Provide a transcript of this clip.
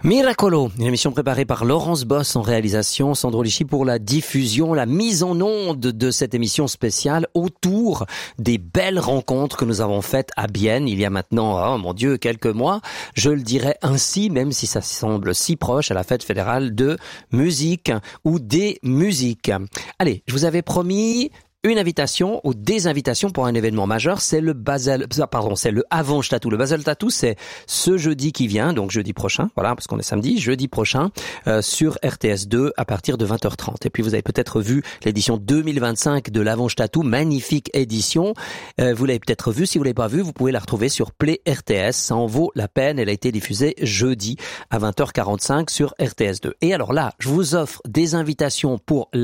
Miracolo, une émission préparée par Laurence Boss en réalisation, Sandro Lichy pour la diffusion, la mise en onde de cette émission spéciale autour des belles rencontres que nous avons faites à Bienne il y a maintenant, oh mon Dieu, quelques mois. Je le dirais ainsi, même si ça semble si proche à la fête fédérale de musique ou des musiques. Allez, je vous avais promis une invitation ou des invitations pour un événement majeur, c'est le Avonj Tattoo. Le Basel Tattoo, c'est ce jeudi qui vient, donc jeudi prochain, voilà, parce qu'on est samedi, jeudi prochain, sur RTS2 à partir de 20h30. Et puis vous avez peut-être vu l'édition 2025 de l'Avonj Tattoo, magnifique édition. Vous l'avez peut-être vu, si vous l'avez pas vu, vous pouvez la retrouver sur Play RTS, ça en vaut la peine. Elle a été diffusée jeudi à 20h45 sur RTS2. Et alors là, je vous offre des invitations pour